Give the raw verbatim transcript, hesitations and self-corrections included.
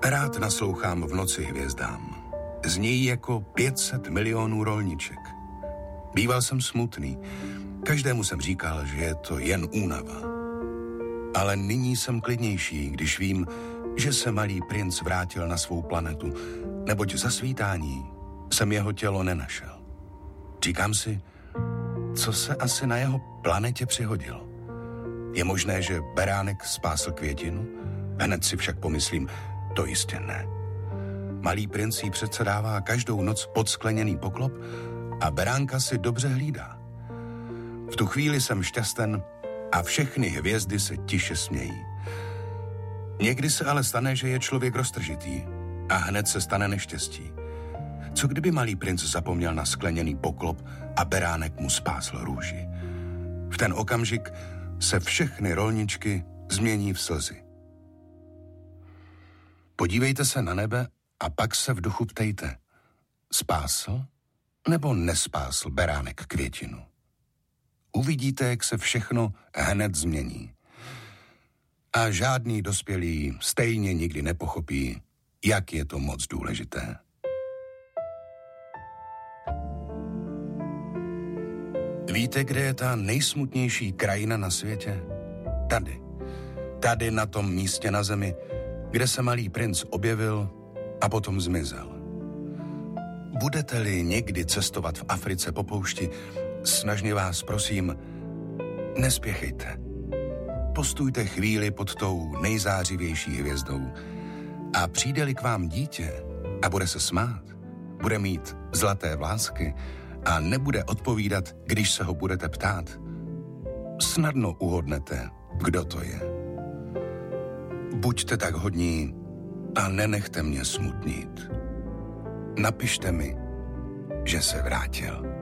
Rád naslouchám v noci hvězdám. Znějí jako pět set milionů rolniček. Býval jsem smutný. Každému jsem říkal, že je to jen únava. Ale nyní jsem klidnější, když vím, že se malý princ vrátil na svou planetu, neboť za svítání jsem jeho tělo nenašel. Říkám si, co se asi na jeho planetě přihodilo. Je možné, že beránek spásl květinu? Hned si však pomyslím, to jistě ne. Malý princ jí přece dává každou noc podskleněný poklop a beránka si dobře hlídá. V tu chvíli jsem šťasten a všechny hvězdy se tiše smějí. Někdy se ale stane, že je člověk roztržitý a hned se stane neštěstí. Co kdyby malý princ zapomněl na skleněný poklop a beránek mu spásl růži? V ten okamžik se všechny rolničky změní v slzy. Podívejte se na nebe a pak se v duchu ptejte. Spásl nebo nespásl beránek květinu? Uvidíte, jak se všechno hned změní. A žádný dospělý stejně nikdy nepochopí, jak je to moc důležité. Víte, kde je ta nejsmutnější krajina na světě? Tady. Tady na tom místě na zemi, kde se malý princ objevil a potom zmizel. Budete-li někdy cestovat v Africe po poušti, snažně vás prosím, nespěchejte. Postůjte chvíli pod tou nejzářivější hvězdou a přijde-li k vám dítě a bude se smát, bude mít zlaté vlásky a nebude odpovídat, když se ho budete ptát, snadno uhodnete, kdo to je. Buďte tak hodní a nenechte mě smutnit. Napište mi, že se vrátil.